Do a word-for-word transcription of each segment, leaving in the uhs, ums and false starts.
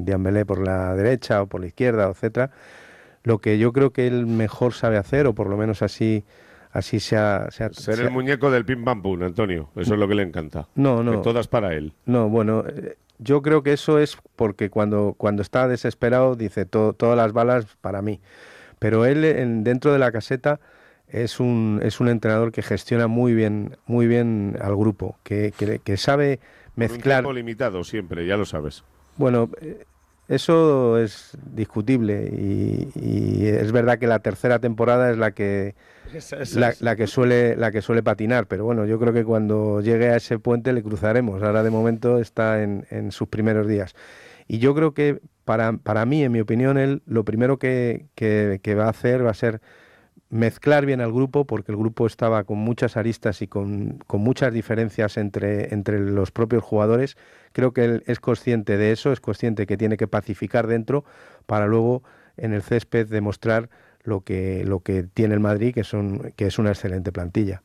con Dembélé por la derecha o por la izquierda, etcétera. Lo que yo creo que él mejor sabe hacer, o por lo menos así, así se ha... Se ha Ser se el ha, muñeco del pim pam pum, Antonio. Eso es lo que le encanta. no, Que no, todas para él. no, bueno, eh, yo creo que eso es porque cuando, cuando está desesperado dice to, todas las balas para mí. Pero él en, dentro de la caseta es un, es un entrenador que gestiona muy bien, muy bien al grupo, que, que, que sabe mezclar... Por un tiempo limitado siempre, ya lo sabes. Bueno, eh, eso es discutible y, y es verdad que la tercera temporada es la que Esa- esa la, es. la que suele la que suele patinar, pero bueno, yo creo que cuando llegue a ese puente le cruzaremos. Ahora de momento está en, en sus primeros días. Y yo creo que para, para mí, en mi opinión, él lo primero que, que, que va a hacer va a ser mezclar bien al grupo, porque el grupo estaba con muchas aristas y con, con muchas diferencias entre, entre los propios jugadores. Creo que él es consciente de eso, es consciente que tiene que pacificar dentro para luego en el césped demostrar lo que, lo que tiene el Madrid, que, son, que es una excelente plantilla.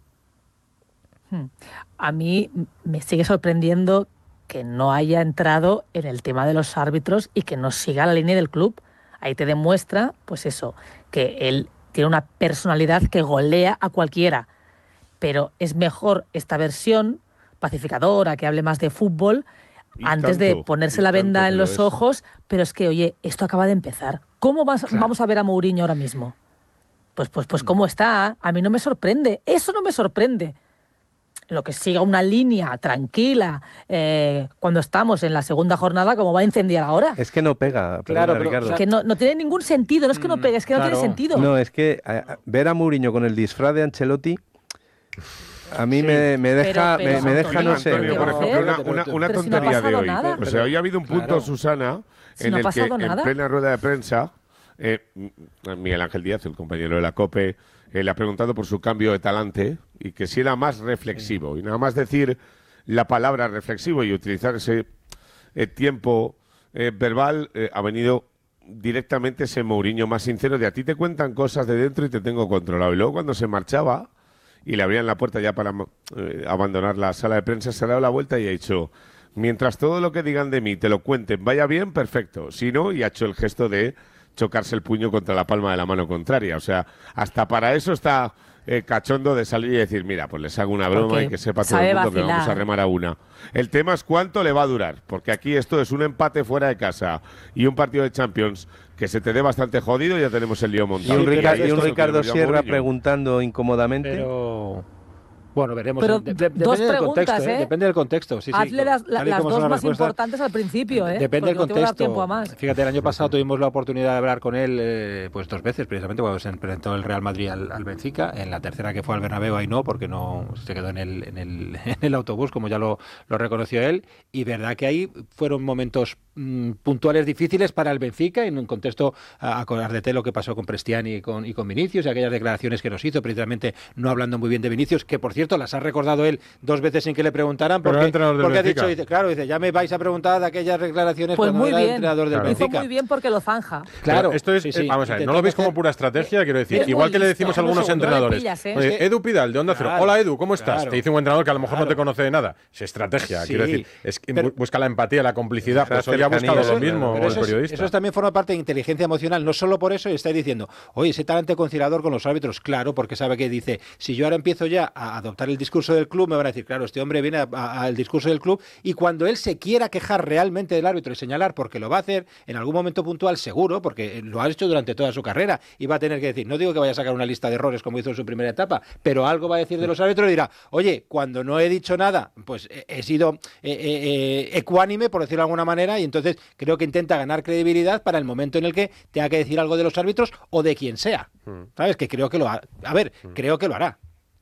Hmm. A mí me sigue sorprendiendo que no haya entrado en el tema de los árbitros y que no siga la línea del club. Ahí te demuestra, pues eso, que él tiene una personalidad que golea a cualquiera. Pero es mejor esta versión pacificadora, que hable más de fútbol, Y antes tanto, de ponerse y la tanto venda que en lo los es. ojos. Pero es que, oye, esto acaba de empezar. ¿Cómo vas- Claro. vamos a ver a Mourinho ahora mismo? Pues, pues, pues cómo está. A mí no me sorprende. Eso no me sorprende. Lo que siga una línea tranquila eh, cuando estamos en la segunda jornada, como va a incendiar ahora. Es que no pega, Claro, perdona, pero, Ricardo. o sea, Que no, no tiene ningún sentido. No es que no Mm, pegue, es que no claro. tiene sentido. No, es que a- a- ver a Mourinho con el disfraz de Ancelotti a mí Sí. me, me deja, Pero- pero, me, me deja, Antonio, no sé. Antonio, por ¿qué va a ejemplo, hacer? una, una, una Pero si no ha tontería de pasado hoy. nada. O sea, hoy ha habido un punto, Claro. Susana, Si en no ha el que pasado en nada. plena rueda de prensa, eh, Miguel Ángel Díaz, el compañero de la COPE, eh, le ha preguntado por su cambio de talante y que si era más reflexivo. Y nada más decir la palabra reflexivo y utilizar ese eh, tiempo eh, verbal, eh, ha venido directamente ese Mourinho más sincero de a ti te cuentan cosas de dentro y te tengo controlado. Y luego cuando se marchaba y le abrían la puerta ya para eh, abandonar la sala de prensa, se ha dado la vuelta y ha dicho, mientras todo lo que digan de mí te lo cuenten, vaya bien, perfecto. Si no, y ha hecho el gesto de chocarse el puño contra la palma de la mano contraria. O sea, hasta para eso está eh, cachondo de salir y decir, mira, pues les hago una broma Porque y que sepa todo sabe el mundo que vacilar. vamos a remar a una. El tema es cuánto le va a durar, porque aquí esto es un empate fuera de casa y un partido de Champions que se te dé bastante jodido, ya tenemos el lío Y montado. un, pero Rica- esto y un es lo que Ricardo le dio a Sierra Mourinho. preguntando incómodamente. Pero bueno, veremos. Pero De- de- dos depende del preguntas, contexto, ¿eh? ¿eh? Depende del contexto. Sí, sí. Hazle las, Tal y las como son dos las más respuestas. importantes al principio, ¿eh? Depende Porque del no te va a dar contexto. tiempo a más. Fíjate, el año pasado tuvimos la oportunidad de hablar con él eh, pues dos veces, precisamente cuando se enfrentó el Real Madrid al, al Benfica. En la tercera que fue al Bernabéu, ahí no, porque no se quedó en el, en el, en el autobús, como ya lo, lo reconoció él. Y verdad que ahí fueron momentos mm, puntuales difíciles para el Benfica, en un contexto, a acordarte lo que pasó con Prestiani y con, y con Vinicius, y aquellas declaraciones que nos hizo, precisamente no hablando muy bien de Vinicius, que por cierto las ha recordado él dos veces sin que le preguntaran, Pero porque, era entrenador del porque ha Benfica. dicho, dice, claro, dice, ya me vais a preguntar de aquellas declaraciones Pues cuando muy era el bien. entrenador del Claro. Hizo Benfica. muy bien porque lo zanja. Claro, Pero esto es, sí, sí, eh, vamos a ver, ¿no intentando lo veis como hacer- pura estrategia? Quiero decir, Es igual muy que le listo. decimos a No, algunos segundo, no le entrenadores, pillas, ¿eh? oye, Es que- Edu Pidal, de Onda Cero, Claro. hola Edu, ¿cómo estás? Claro. Te dice un entrenador que a lo mejor no Claro. te conoce de nada. Es estrategia, Sí. quiero decir, es que Pero- bu- busca la empatía, la complicidad, Esa pues hoy ha cercanía, buscado lo pero mismo Pero el eso, es- periodista. eso es también forma parte de inteligencia emocional, no solo por eso, y estáis diciendo, oye, ese talante conciliador con los árbitros, claro, porque sabe que dice, si yo ahora empiezo ya a adoptar el discurso del club, me van a decir, claro, este hombre viene a- a- al discurso del club, y cuando él se quiera quejar realmente del árbitro y señalar, porque lo va a hacer en algún momento puntual seguro, porque lo ha hecho durante toda su carrera, y va a tener que decir, no digo que vaya a sacar una lista de errores como hizo en su primera etapa, pero algo va a decir de los árbitros y dirá, oye, cuando no he dicho nada, pues he, he sido eh, eh, eh, ecuánime, por decirlo de alguna manera, y entonces creo que intenta ganar credibilidad para el momento en el que tenga que decir algo de los árbitros o de quien sea. ¿Sabes? Que creo que lo hará. A ver, creo que lo hará.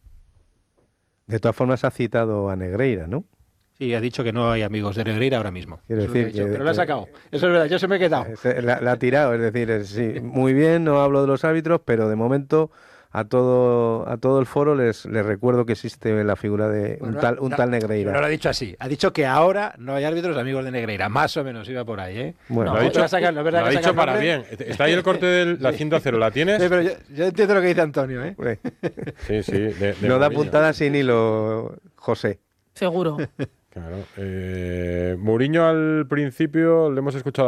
De todas formas ha citado a Negreira, ¿no? Sí, ha dicho que no hay amigos de Negreira ahora mismo. Quiero Eso lo he decir dicho, que- pero lo ha que- sacado. Eso es verdad, yo se me he quedado. Ese- La, la ha tirado, es decir, es- sí, muy bien, no hablo de los árbitros, pero de momento a todo a todo el foro les, les recuerdo que existe la figura de un Bueno, tal un no, tal pero Negreira. no lo ha dicho así. Ha dicho que ahora no hay árbitros amigos de Negreira. Más o menos iba por ahí, ¿eh? Bueno, No, Lo ha dicho, la saca- no es verdad lo ha que dicho saca el para nombre. bien. Está ahí el corte de la cinta cero, ¿la tienes? Sí, pero yo, yo entiendo lo que dice Antonio, ¿eh? Hombre, Sí, sí. de- de no da Mourinho. puntada sin hilo, José. Seguro. Claro. Eh, Mourinho al principio le hemos escuchado